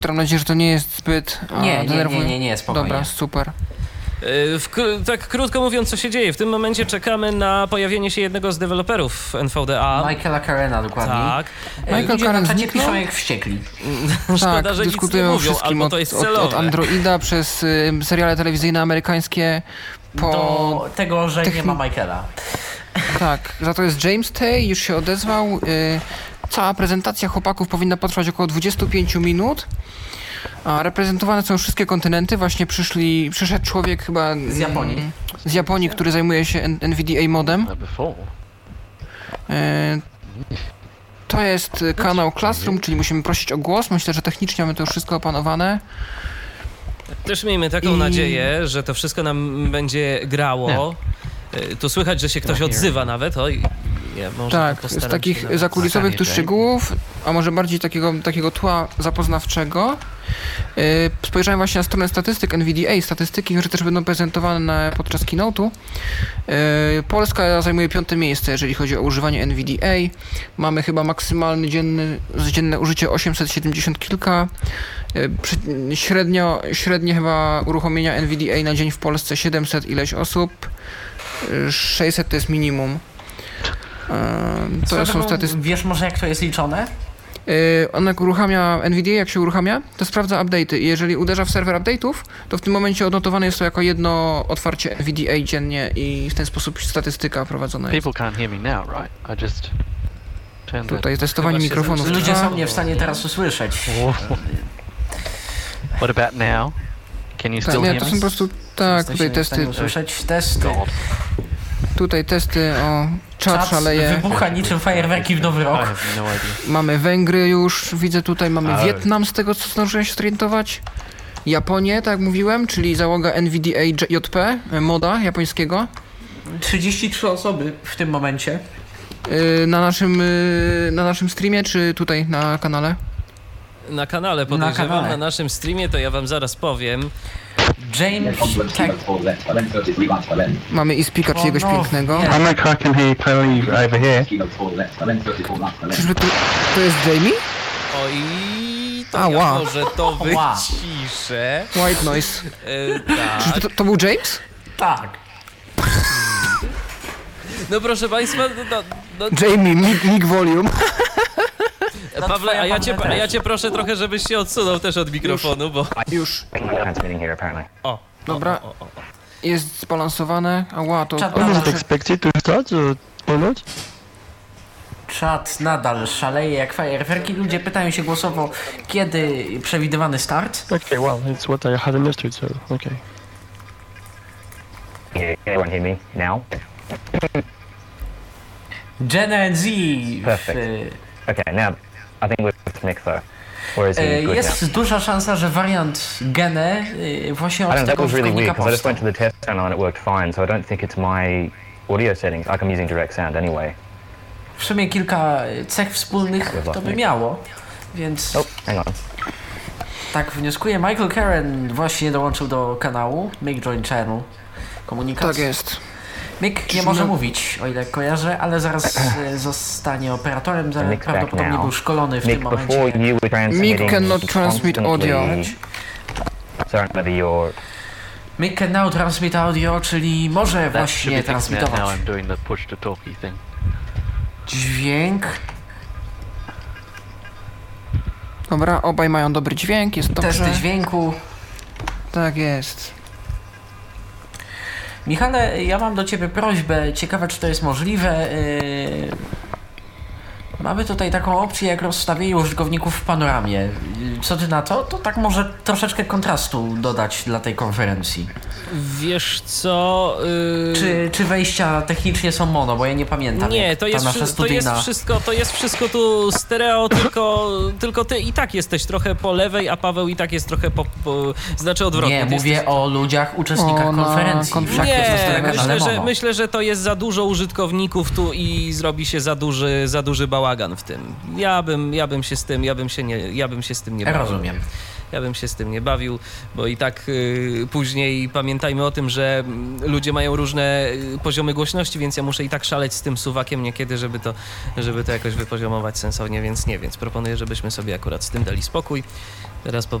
Mam nadzieję, że to nie jest zbyt denerwujące. Nie, spokojnie. Dobra, super. Tak krótko mówiąc, co się dzieje? W tym momencie czekamy na pojawienie się jednego z deweloperów NVDA. Michaela Carena, dokładnie. Tak. Michael Caren ludzie zniknął? piszą jak wściekli. Szkoda, Tak, że nic dyskutują nie o mówią, wszystkim, albo to jest celowe. od Androida przez seriale telewizyjne amerykańskie Do tego, że nie ma Michaela. Tak, za to jest James Tay, już się odezwał. Cała prezentacja chłopaków powinna potrwać około 25 minut. A reprezentowane są wszystkie kontynenty. Właśnie przyszedł człowiek chyba z Japonii, który zajmuje się NVDA modem. To jest kanał Classroom, czyli musimy prosić o głos. Myślę, że technicznie mamy to już wszystko opanowane. Też miejmy taką nadzieję, że to wszystko nam będzie grało. Tu słychać, że się ktoś odzywa nawet. Oj, ja może tak, z takich zakulisowych tu szczegółów, a może bardziej takiego tła zapoznawczego. Spojrzałem właśnie na stronę statystyk NVDA, statystyki, które też będą prezentowane podczas keynote'u. Polska zajmuje 5. miejsce, jeżeli chodzi o używanie NVDA. Mamy chyba maksymalne dzienne użycie 870 kilka. Średnie chyba uruchomienia NVDA na dzień w Polsce 700 ileś osób. 600 to jest minimum. To są statystyki. Wiesz może jak to jest liczone? On jak uruchamia NVDA, jak się uruchamia, to sprawdza update'y i jeżeli uderza w serwer update'ów, to w tym momencie odnotowane jest to jako jedno otwarcie NVDA dziennie i w ten sposób statystyka prowadzona jest. People can't hear me now, right? I just turned Tutaj testowanie mikrofonów. Ludzie są mnie w stanie teraz usłyszeć. What about now? Can you still hear to me? są po prostu, tak, tutaj testy. Usłyszeć testy. Tutaj testy, czat szaleje. Wybucha niczym fajerwerki w Nowy I Rok. have no idea. Mamy Węgry już, widzę tutaj, mamy Wietnam z tego, co zdążyłem się zorientować. Japonię, tak jak mówiłem, czyli załoga NVDA JP, moda japońskiego. 33 osoby w tym momencie. Na naszym streamie, czy tutaj na kanale? Na kanale podejrzewam, na naszym streamie, to ja wam zaraz powiem. James, tak. Mamy i speaker czyjegoś pięknego. Nie. I can hear you clearly over here. Czyżby to jest Jamie? Oj, to ja wow. może to wyciszę. White noise. Tak. Czyżby to był James? Tak. No proszę państwa, Jamie, mig volume. Pawle, a ja cię proszę trochę, żebyś się odsunął też od mikrofonu, bo... Już. O, Dobra. Jest zbalansowane. To... Was it expected to start or not? Czat nadal szaleje jak fajerwerki. Ludzie pytają się głosowo, kiedy przewidywany start. Okay, well, it's what I had understood, so okay. Everyone hear me now? Gen Z. Perfect. Okay, now I think we're Nick though. Or is he good Jest now? duża szansa, że wariant Gene właśnie I od don't know, that tego was really weird użytkownika because I just powstał. went to the test channel and it worked fine, so I don't think it's my audio settings. Like I'm using direct sound anyway. W sumie kilka cech wspólnych to by miało, więc Oh, hang on. tak wnioskuję. Michael Caren właśnie dołączył do kanału. Mick join channel. Komunikat. Tak jest. Mick nie może mówić, o ile kojarzę, ale zaraz zostanie operatorem. Mick's Prawdopodobnie back now. był szkolony w Nick, tym momencie. before you were transmitting Mick cannot transmit audio. constantly- Sorry, whether you're... Mick can now transmit audio, czyli może That should właśnie be fixed now. transmitować Now I'm doing the push to talkie thing. dźwięk. Dobra, obaj mają dobry dźwięk, jest dobrze. Testy dźwięku. Tak jest. Michale, ja mam do Ciebie prośbę, ciekawe czy to jest możliwe. Mamy tutaj taką opcję jak rozstawienie użytkowników w panoramie. Co Ty na to? To tak może troszeczkę kontrastu dodać dla tej konferencji. wiesz co... Czy wejścia technicznie są mono, bo ja nie pamiętam. Nie, to jest, to jest wszystko tu stereo, tylko ty i tak jesteś trochę po lewej, a Paweł i tak jest trochę znaczy odwrotnie. Nie, mówię o ludziach, uczestnikach konferencji. Myślę, że to jest za dużo użytkowników tu i zrobi się za duży bałagan w tym. Ja bym się z tym nie bawił. Rozumiem. Ja bym się z tym nie bawił, bo i tak później pamiętajmy o tym, że ludzie mają różne poziomy głośności, więc ja muszę i tak szaleć z tym suwakiem niekiedy, żeby to jakoś wypoziomować sensownie, więc proponuję, żebyśmy sobie akurat z tym dali spokój. Teraz